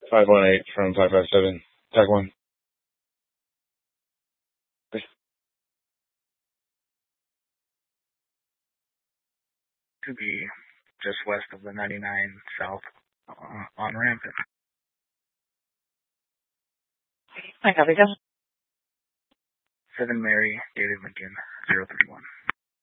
518 from 557. Tag 1. To be just west of the 99 South on ramp. I copy, Jeff. 7 Mary, David Lincoln, 031.